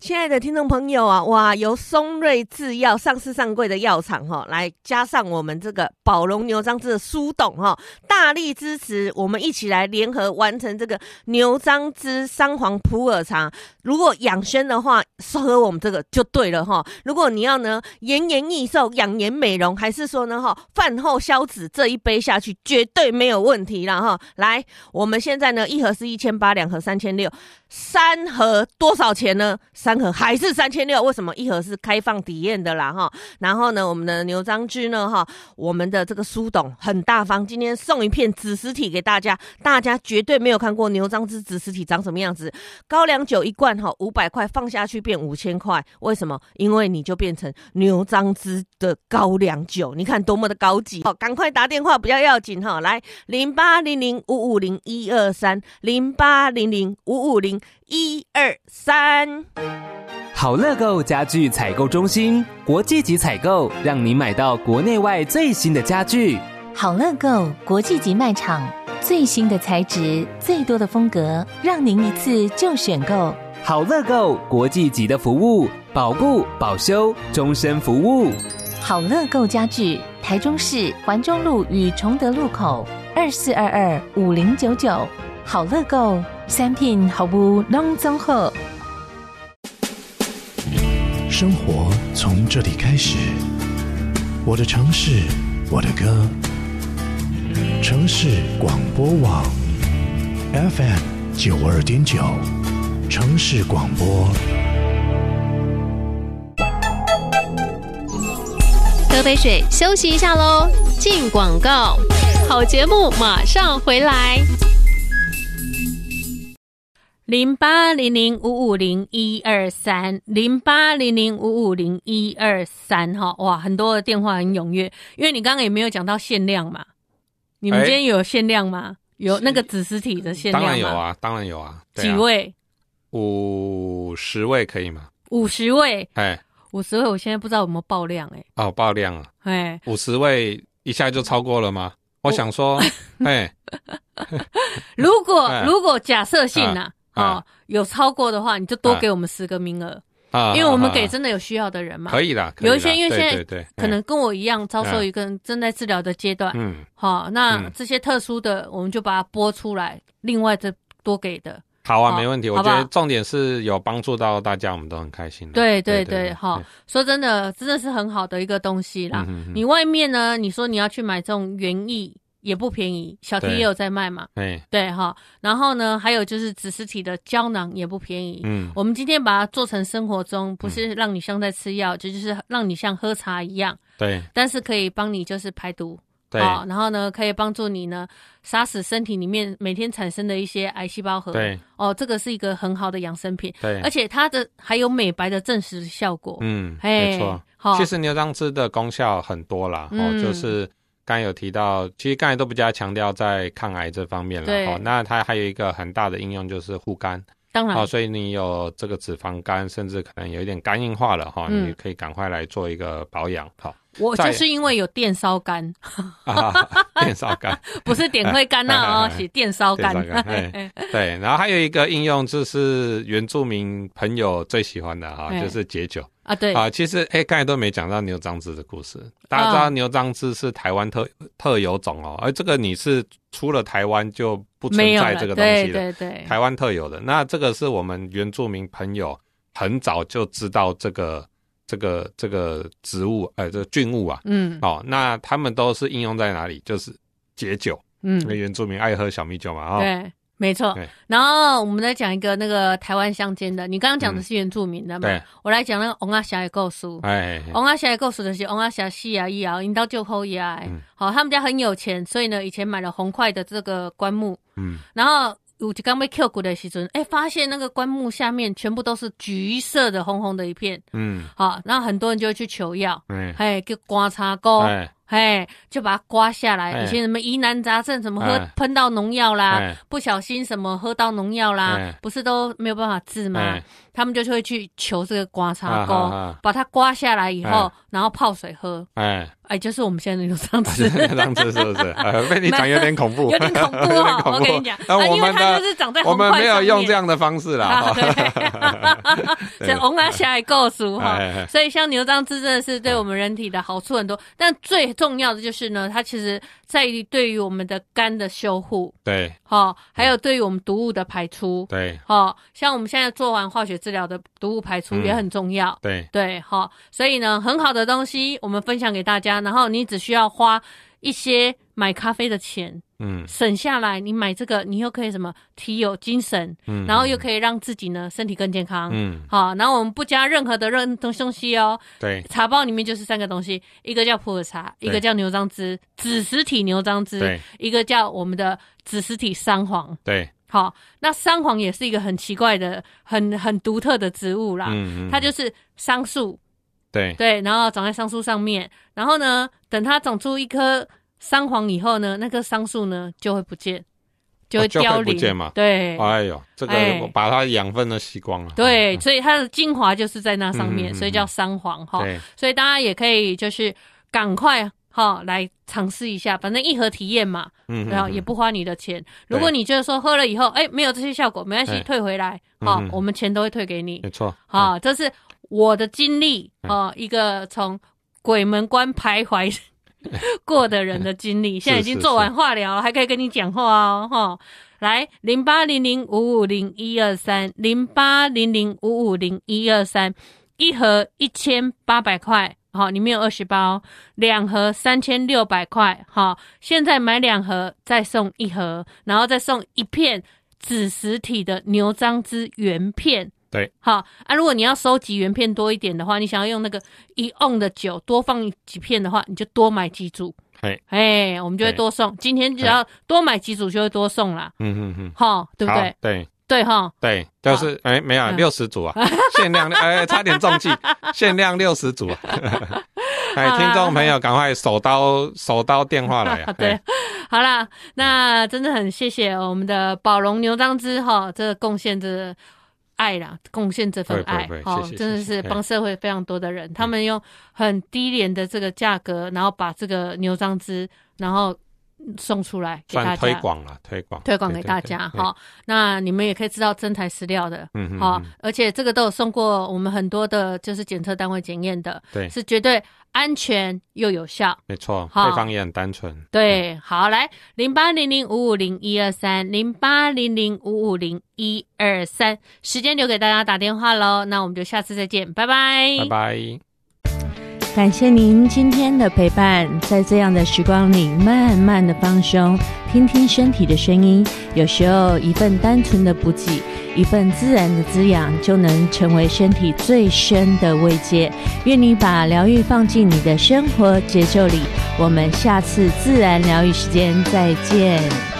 亲爱的听众朋友啊，哇，由松瑞制药上市上柜的药厂来加上我们这个宝龙牛樟芝的苏董大力支持，我们一起来联合完成这个牛樟芝三黄普洱茶。如果养生的话，喝我们这个就对了如果你要呢延年益寿、养颜美容，还是说呢饭后消脂，这一杯下去绝对没有问题啦来，我们现在呢一盒是1800，两盒3600，三盒多少钱呢？三盒还是3600，为什么？一盒是开放体验的啦然后呢，我们的牛樟芝呢我们的这个苏董很大方，今天送一片紫实体给大家，大家绝对没有看过牛樟芝紫实体长什么样子。高粱酒一罐500块，放下去变5000块，为什么？因为你就变成牛樟芝的高粱酒，你看多么的高级赶快打电话比较要紧来0800550123 0800550123。 好乐购家具采购中心，国际级采购，让你买到国内外最新的家具。 好乐购国际级卖场，最新的材质，最多的风格，让您一次就选购。 好乐购国际级的服务，保固保修，终身服务。 好乐购家具，台中市环中路与崇德路口24225099。好乐购产品服务拢总好。 生活从这里开始，我的城市，我的歌。城市广播网 FM92.9，城市广播。 喝杯水休息一下咯，进广告，好节目马上回来。 0800550123 0800550123哇，很多的电话很踊跃，因为你刚刚也没有讲到限量嘛，你们今天有限量吗？有那个紫实体的限量吗？ 当然有啊，当然有啊。 几位 ？50位可以吗 ？50位 ？50 位，我现在不知道有没有爆量爆量啊！50位一下就超过了吗？我想说如果假设性有超过的话，你就多给我们10个名额因为我们给真的有需要的人嘛。 可以啦， 有一些因为现在对可能跟我一样遭受一个正在治疗的阶段那这些特殊的我们就把它拨出来，另外再多给的。 好啊，没问题。我觉得重点是有帮助到大家，我们都很开心对说真的是很好的一个东西啦你外面呢，你说你要去买这种园艺也不便宜，小 T 也有在卖嘛对然后呢还有就是紫实体的胶囊也不便宜我们今天把它做成生活中，不是让你像在吃药就是让你像喝茶一样但是可以帮你就是排毒然后呢可以帮助你呢杀死身体里面每天产生的一些癌细胞核这个是一个很好的养生品而且它的还有美白的证实效果没错其实牛樟芝的功效很多啦就是刚才有提到，其实刚才都比较强调在抗癌这方面了那它还有一个很大的应用就是护肝， 当然所以你有这个脂肪肝，甚至可能有一点肝硬化了你可以赶快来做一个保养我就是因为有电烧肝电烧肝不是点会肝是电烧肝对，然后还有一个应用就是原住民朋友最喜欢的就是解酒对其实刚才都没讲到牛樟芝的故事。大家知道牛樟芝是台湾特有种而这个你是出了台湾就不存在这个东西了对台湾特有的。那这个是我们原住民朋友很早就知道这个植物这个菌物那他们都是应用在哪里？就是解酒因为原住民爱喝小米酒嘛对没错然后我们再讲一个那个台湾乡间的，你刚刚讲的是原住民的嘛我来讲那个王阿霞的故事王阿霞的故事就是王阿霞死啊以后因到就好呀他们家很有钱，所以呢以前买了红块的这个棺木然后有一天要捡骨的时候发现那个棺木下面全部都是橘色的红红的一片然后很多人就会去求药叫刮擦膏就把它刮下来以前什么疑难杂症什么喷到农药啦不小心什么喝到农药啦不是都没有办法治吗他们就会去求这个刮擦膏把它刮下来以后然后泡水喝就是我们现在的牛樟芝， 牛樟芝是不是？被你讲有点恐怖， 有点恐怖哦。我跟你讲，因为它就是长在红块上面， 我们没有用这样的方式啦。 对，这红阿霞也够熟哈。所以像牛樟芝真的是对我们人体的好处很多，但最重要的就是呢，它其实在于对于我们的肝的修护， 对， 还有对于我们毒物的排出， 对， 像我们现在做完化学治疗的毒物排出也很重要， 对， 所以呢，很好的东西我们分享给大家，然后你只需要花一些买咖啡的钱，省下来，你买这个，你又可以什么提有精神，然后又可以让自己呢身体更健康，然后我们不加任何的东西哦，对，茶包里面就是3个东西，一个叫普洱茶，一个叫牛樟芝紫实体牛樟芝，对，一个叫我们的紫实体桑黄，对。好，那桑黄也是一个很奇怪的、很独特的植物啦，它就是桑树，对，然后长在桑树上面，然后呢，等它长出一颗桑黄以后呢，那棵桑树呢就会不见，就会凋零，不见嘛，对，哎呦，这个把它养分都吸光了，对，所以它的精华就是在那上面，所以叫桑黄哈，所以大家也可以就是赶快来尝试一下，反正一盒体验嘛，然后也不花你的钱。如果你就是说喝了以后，没有这些效果，没关系，退回来，我们钱都会退给你。没错，这是我的经历，一个从鬼门关徘徊过的人的经历，现在已经做完化疗了，还可以跟你讲话哦，来0800550123，0800550123，一盒1800块。里面有20包，2盒3600块。现在买2盒再送1盒，然后再送1片紫实体的牛樟芝原片。对，如果你要收集原片多一点的话，你想要用那个1瓮的酒多放几片的话，你就多买几组。我们就会多送。今天只要多买几组就会多送啦。对不对？对。对对，就是没有60组啊，限量差点中计，限量60组啊。听众朋友赶快手刀电话来啊。对，好啦，那真的很谢谢我们的宝龙牛樟芝这个贡献这爱啦，贡献这份爱，真的是帮社会非常多的人，他们用很低廉的这个价格，然后把这个牛樟芝然后送出来给大家，推广给大家。那你们也可以知道真材实料的，而且这个都有送过我们很多的就是检测单位检验的，对，是绝对安全又有效，没错，配方也很单纯。对，好，来0800550123，0800550123，时间留给大家打电话咯，那我们就下次再见，拜拜，拜拜。感谢您今天的陪伴，在这样的时光里慢慢的放松，听听身体的声音，有时候一份单纯的补给，一份自然的滋养，就能成为身体最深的慰藉。愿你把疗愈放进你的生活节奏里，我们下次自然疗愈时间再见。